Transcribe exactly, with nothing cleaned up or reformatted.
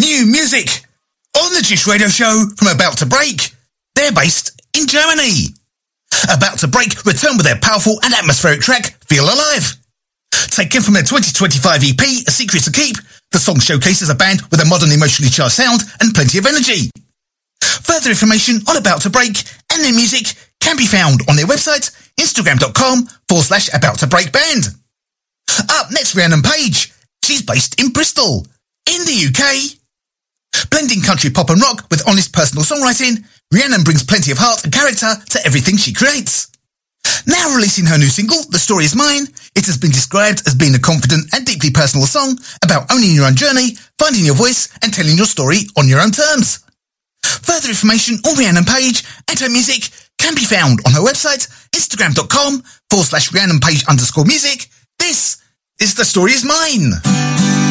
new music on the Gish Radio Show from About to Break. They're based in Germany. About to Break return with their powerful and atmospheric track, Feel Alive. Taken from their twenty twenty-five E P, A Secret to Keep, the song showcases a band with a modern, emotionally charged sound and plenty of energy. Further information on About to Break and their music can be found on their website, instagram.com forward slash About to Break Band. Up next, Rhiannon Page. She's based in Bristol, in the U K. Blending country pop and rock with honest personal songwriting, Rhiannon brings plenty of heart and character to everything she creates. Now releasing her new single, The Story Is Mine, it has been described as being a confident and deeply personal song about owning your own journey, finding your voice and telling your story on your own terms. Further information on Rhiannon Page and her music can be found on her website, instagram.com forward slash Rhiannon Page underscore music. This is The Story Is Mine.